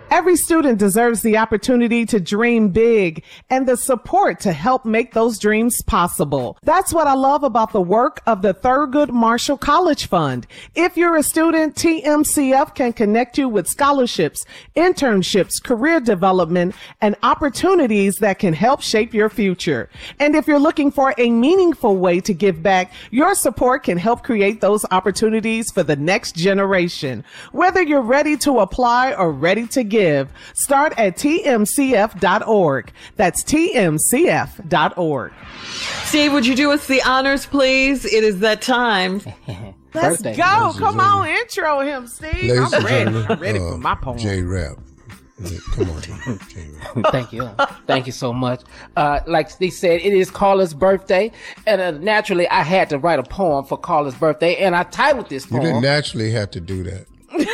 Every student deserves the opportunity to dream big and the support to help make those dreams possible. That's what I love about the work of the Thurgood Marshall College Fund. If you're a student, TMCF can connect you with scholarships, internships, career development, and opportunities that can help shape your future. And if you're looking for a meaningful way to give back, your support can help create those opportunities for the next generation. Whether you're ready to apply or ready to give, start at tmcf.org. That's tmcf.org. Steve, would you do us the honors, please? It is that time. Let's go. Come on, intro him, Steve. I'm ready. I'm ready for my poem. J-Rap. Come on, J-Rap. Thank you. Thank you so much. Like Steve said, it is Carla's birthday. And naturally, I had to write a poem for Carla's birthday. And I titled this poem. You didn't naturally have to do that.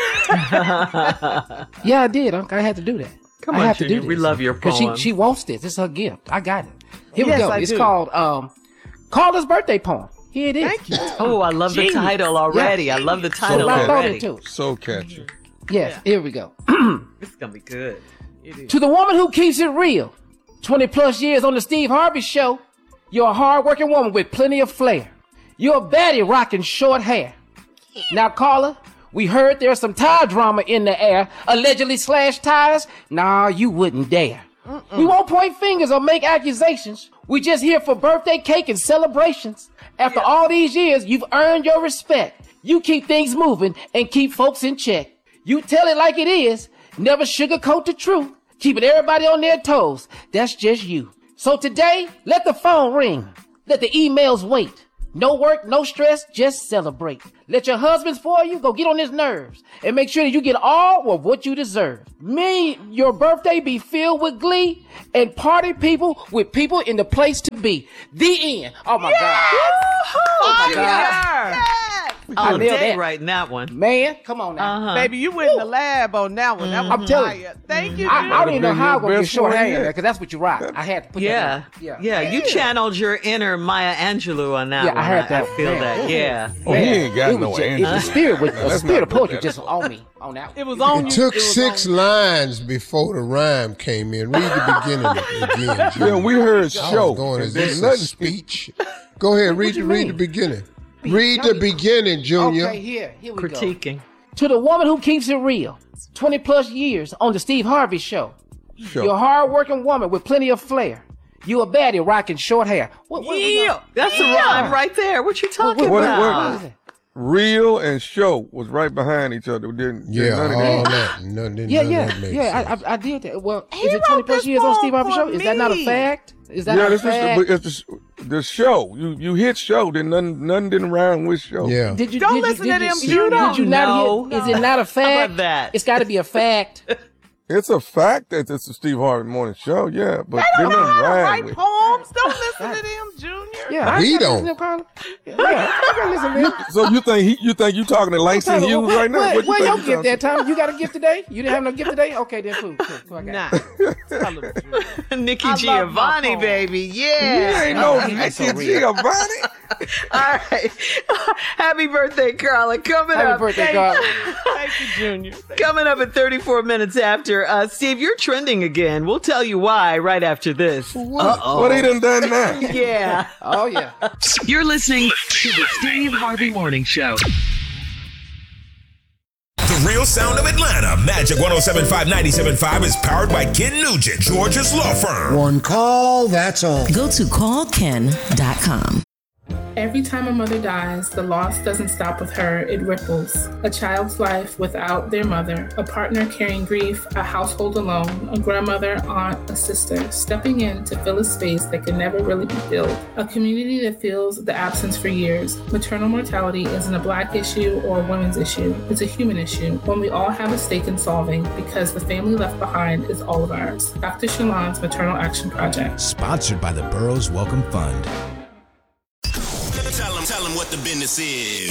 Yeah, I did, Uncle. I had to do that. Come on, Junior. We love your poem. Because she wants this. It's her gift. I got it. Here we go. I It's do. called Carla's birthday poem. Here it is. Thank you. Oh, I love the title already. I love the title I thought already. it too. So catchy. Yes, here we go. It's going to be good. To the woman who keeps it real, 20 plus years on the Steve Harvey Show, you're a hard-working woman with plenty of flair. You're a baddie rocking short hair. Now, Carla, we heard there's some tire drama in the air, allegedly slashed tires. Nah, you wouldn't dare. We won't point fingers or make accusations. We just here for birthday cake and celebrations. After all these years, you've earned your respect. You keep things moving and keep folks in check. You tell it like it is, never sugarcoat the truth, keeping everybody on their toes. That's just you. So today, let the phone ring. Let the emails wait. No work, no stress, just celebrate. Let your husband spoil you, go get on his nerves, and make sure that you get all of what you deserve. May your birthday be filled with glee, and party people with people in the place to be. The end. Oh my God. Oh, my God. All nailed day that. writing that one. Man, come on now. Baby, you went in the lab on that one. That was I'm telling you. fire. Thank you, I don't even know how I'm going to get Best short one hair yet. because that's what you rock. I had to put Yeah. that in. Yeah. You channeled your inner Maya Angelou on that Yeah, one. I heard that. I feel Man. that. Yeah. Oh, he ain't got It no was just, answer. the spirit, with, the Let's spirit not of put poetry that. just on me on that one. It was on It you. took 6 lines before the rhyme came in. Read the beginning again, Junior. Yeah, we heard I was show. going, and is then this a nothing. speech? Go ahead, read the beginning. Read the beginning, Junior. Okay, here we go. Critiquing. To the woman who keeps it real, 20 plus years on the Steve Harvey Show. Sure. You're a hard-working woman with plenty of flair. You a baddie rocking short hair. What That's the rhyme right there. What you talking about? what is it? Real and show was right behind each other. Yeah, none of all that. that. None of that makes sense. I did that. Well, He is it 20 wrote plus this years on Steve poem Harvey Show? for Is that not a me. fact? Is that Yeah, not a this fact? is the show. You hit show, then none didn't rhyme with show. Yeah. Did you Don't did you- listen did to you- them. did You you don't not know. hear? Is it not a fact? about that? It's got to be a fact. It's a fact that it's the Steve Harvey Morning Show, yeah, but They didn't don't know how to rhyme write with. poems. Don't listen to them, Junior. Yeah, He I don't. listen to Carla. Yeah, I can listen to him. So you think you talking to Langston Hughes right now? What you Where think your you gift talking that time? You got a gift today? You didn't have no gift today? Okay, then cool. I got Nah. it. Tell them, Junior. Nikki I love my Giovanni, poem. baby. You Yeah. ain't no that's so Nikki real. Giovanni. All right. Happy birthday, Carla. Coming Happy up. birthday, Carla. Thank you, Junior. Coming up at 34 minutes after. Steve, you're trending again. We'll tell you why right after this. What he done now? Yeah. Oh, yeah. You're listening to the Steve Harvey Morning Show. The real sound of Atlanta. Magic 107.5, 97.5 is powered by Ken Nugent, Georgia's law firm. One call, that's all. Go to callken.com. Every time a mother dies, the loss doesn't stop with her, it ripples. A child's life without their mother, a partner carrying grief, a household alone, a grandmother, aunt, a sister, stepping in to fill a space that can never really be filled. A community that feels the absence for years. Maternal mortality isn't a Black issue or a women's issue. It's a human issue, one we all have a stake in solving because the family left behind is all of ours. Dr. Shalon's Maternal Action Project. Sponsored by the Burroughs Welcome Fund. Tell them what the business is.